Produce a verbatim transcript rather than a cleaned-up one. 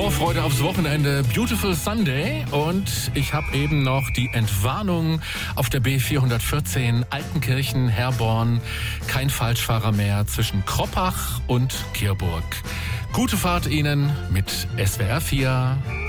Vorfreude aufs Wochenende, Beautiful Sunday, und ich habe eben noch die Entwarnung auf der B vierhundertvierzehn Altenkirchen-Herborn. Kein Falschfahrer mehr zwischen Kroppach und Kirburg. Gute Fahrt Ihnen mit S W R vier.